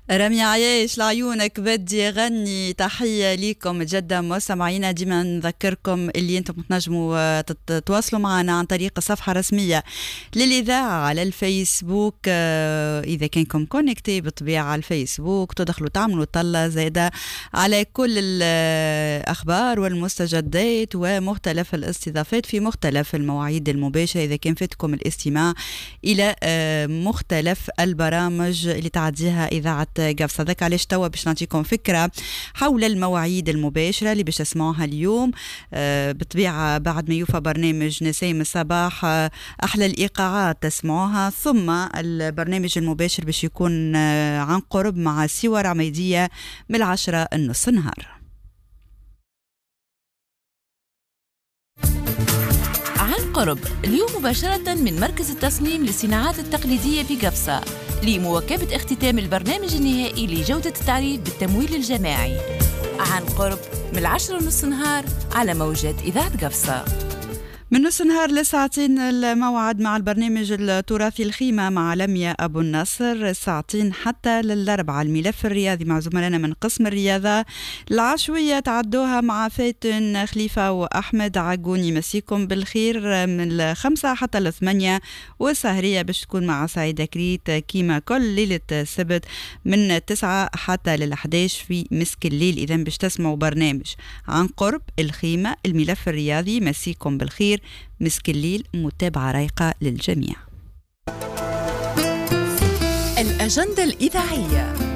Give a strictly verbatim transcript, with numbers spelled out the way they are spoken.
رامي عياش لعيونك بدي غني. تحية ليكم جدا مستمعينا. ديما نذكركم اللي انتم تنجموا تتواصلوا معنا عن طريق الصفحة الرسمية للإذاعة على الفيسبوك. إذا كانكم كونكتي بالطبيعة على الفيسبوك تدخلوا تعملوا طلة زايدة على كل الأخبار والمستجدات ومختلف الاستضافات في مختلف المواعيد المباشرة. إذا كان فاتكم الاستماع إلى مختلف البرامج اللي تعديها إذاعة قفصة، ذاك علاش توا باش نعطيكم فكرة حول المواعيد المباشرة اللي باش تسمعوها اليوم. آه بالطبيعة بعد ما يوفى برنامج نسيم الصباح آه أحلى الإيقاعات تسمعوها، ثم البرنامج المباشر باش يكون آه عن قرب مع سوار عميدية من العشرة النص نهار. عن قرب اليوم مباشرة من مركز التصميم للصناعات التقليدية بقفصة لمواكبة اختتام البرنامج النهائي لجودة التعريف بالتمويل الجماعي. عن قرب من العشرة ونص نهار على موجات إذاعة قفصة. من نص نهار لساعتين الموعد مع البرنامج التراثي الخيمة مع لميا أبو النصر، ساعتين حتى للأربعة. الملف الرياضي مع زملائنا من قسم الرياضة. العشوية تعدوها مع فاتن خليفة وأحمد عقوني. مسيكم بالخير من الخمسة حتى الثمانية، والسهرية باش تكون مع سعيدة كريت كيما كل ليلة السبت من التسعة حتى للأحداش في مسك الليل. إذن باش تسمعوا برنامج عن قرب الخيمة الملف الرياضي. مسيكم بالخير، مسك الليل، متابعة رايقة للجميع. الأجندة الإذاعية.